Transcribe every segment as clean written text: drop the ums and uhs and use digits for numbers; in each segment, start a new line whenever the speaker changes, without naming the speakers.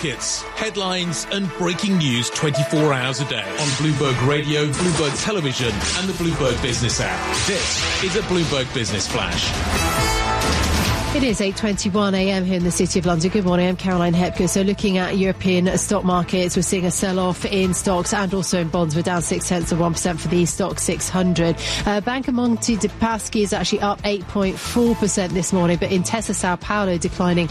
markets, headlines and breaking news 24 hours a day on Bloomberg Radio, Bloomberg Television and the Bloomberg Business app. This is a Bloomberg Business Flash.
It is 8:21 a.m. here in the City of London. Good morning, I'm Caroline Hepker. So looking at European stock markets, we're seeing a sell-off in stocks and also in bonds. We're down 0.6% for the Stoxx 600. Bank of Monte dei Paschi is actually up 8.4% this morning, but Intesa Sao Paulo declining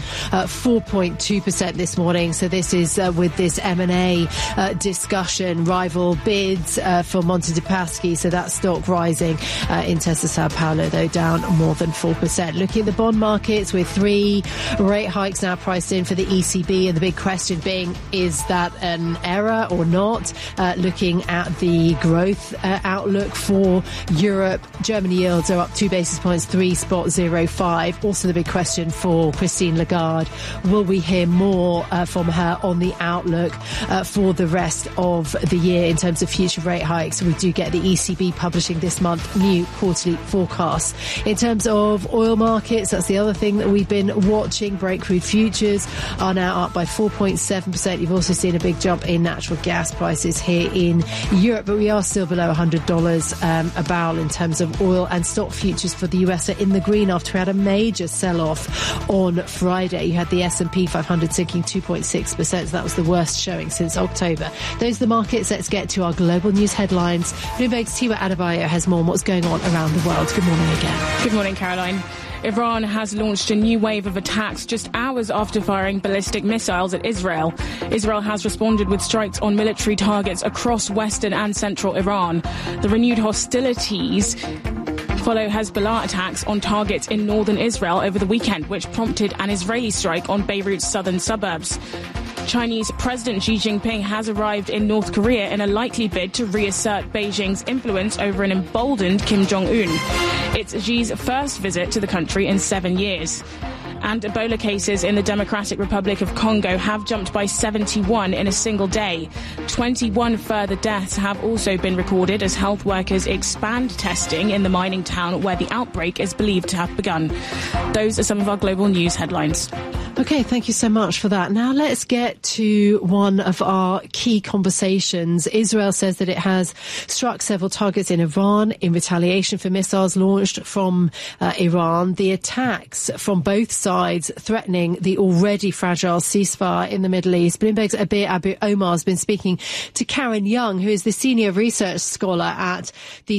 4.2% this morning. So this is with this M&A discussion, rival bids for Monte dei Paschi. So that stock rising. Intesa Sao Paulo, though, down more than 4%. Looking at the bond market, with 3 rate hikes now priced in for the ECB, and the big question being, is that an error or not? Looking at the growth outlook for Europe, German yields are up 2 basis points, 3.05. Also the big question for Christine Lagarde, will we hear more from her on the outlook for the rest of the year in terms of future rate hikes? We do get the ECB publishing this month new quarterly forecasts. In terms of oil markets, that's the other thing that we've been watching. Brent crude futures are now up by 4.7%. You've also seen a big jump in natural gas prices here in Europe, but we are still below $100 a barrel in terms of oil, and stock futures for the US are in the green after we had a major sell-off on Friday. You had the S&P 500 sinking 2.6%, so that was the worst showing since October. Those are the markets. Let's get to our global news headlines. Bloomberg's Tiwa Adebayo has more on what's going on around the world. Good morning again.
Good morning, Caroline. Iran has launched a new wave of attacks just hours after firing ballistic missiles at Israel. Israel has responded with strikes on military targets across western and central Iran. The renewed hostilities follow Hezbollah attacks on targets in northern Israel over the weekend, which prompted an Israeli strike on Beirut's southern suburbs. Chinese President Xi Jinping has arrived in North Korea in a likely bid to reassert Beijing's influence over an emboldened Kim Jong-un. It's Xi's first visit to the country in 7 years. And Ebola cases in the Democratic Republic of Congo have jumped by 71 in a single day. 21 further deaths have also been recorded as health workers expand testing in the mining town where the outbreak is believed to have begun. Those are some of our global news headlines.
Okay, thank you so much for that. Now let's get to one of our key conversations. Israel says that it has struck several targets in Iran in retaliation for missiles launched from Iran. The attacks from both sides threatening the already fragile ceasefire in the Middle East. Bloomberg's Abir Abu Omar has been speaking to Karen Young, who is the senior research scholar at the